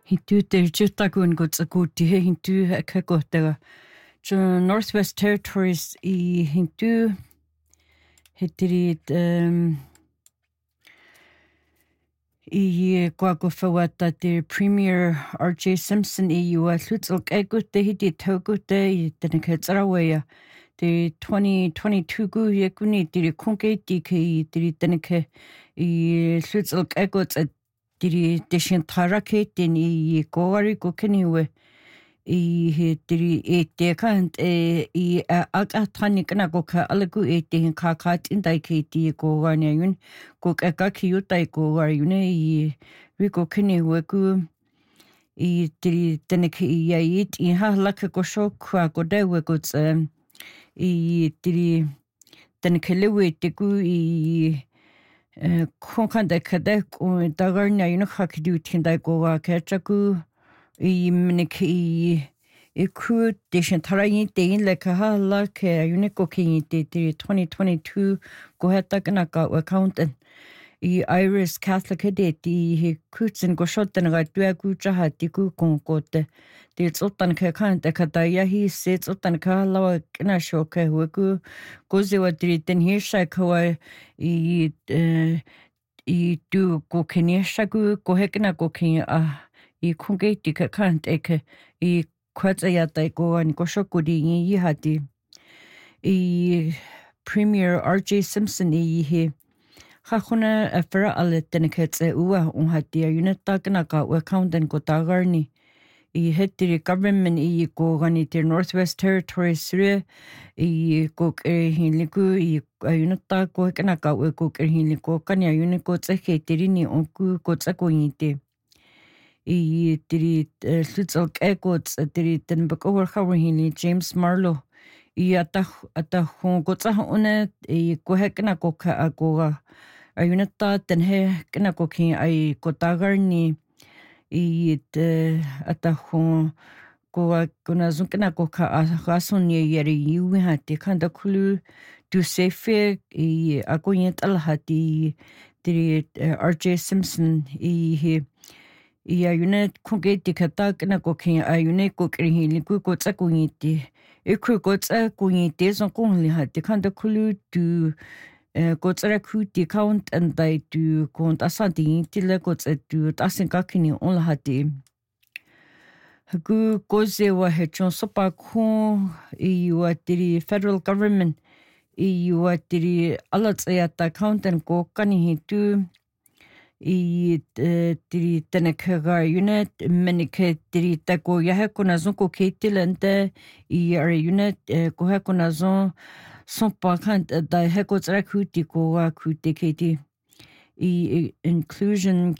Hintu te jutagun gutsaguti he hintu hekagotega. Northwest Territories I hintu hetirit I gwagwafawata the Premier R.J. Simpson I ua llutsalk egute hidi taugute I teneketsaraweya. The 2022 gu yekuni diri kungeti ke diri teneke I llutsalk egots at diri deshin taraketin I gowari gukeniwe I diri te kant I akatani kana goka alagu te hin kakat indai ke ti gowani yun gokaka ki utai gowari yun I riko keniwe gu I diri teneke I yait I ha laka gosho kwa godewe gots I diri teneke lewe te gu I Konkanda kadek dagarnya yun hakidu tindai gowa kechaku I miniki I ku deshin tarayin tein leka ha la ke uniko ki te 2022 go heta kanaka accountant I Irish Catholic hedet I kutsin go shotten ga duagu jaha tiku konkote de tsotan ke kan te kadaya hi se tsotan ka lawa kana shoke huku gozewa driten hi shakawa I do go keneshagu go hekna go kin I kungeti ka kan te ke I kwatayata go an go shokudi I hati I Premier R.J. Simpson I he Hakuna afera ale teneketse ua unhati unita kanaka accountant go tagarni I hetiri government I go gani te Northwest Territories re I go hinliku I unita go kanaka go hinliku kanya uniko tseke tirini onku go tsako yite I diri llutsalk egots diri tenbako warhawahini James Marlowe I ata go tsahona I go hekna go ka agoga ayunata tenhe kena ko kin ai ko tagarni I ata ho ko kuna zunkena ko ka asoni yeri yuwi hati kanda kulu du sefe I agoyent alhati diri R.J. Simpson I ayunet kongeti kata kena ko kin ayunet ko krihi liku ko tsakungiti iku ko tsakungiti son kongli hati kanda kulu du go tsara kuti count and they do go asadi tile go tsu tasenkakini on hati gu goze wa hechon sopa ko I watiri federal government I watiri alatsayata count and go kani hitu I diri tenekaga unit menike diri tako yahekona zonko ketilente I are unit go hekona zon son pakant da heko tsara kuti ko wa kuti keti I inclusion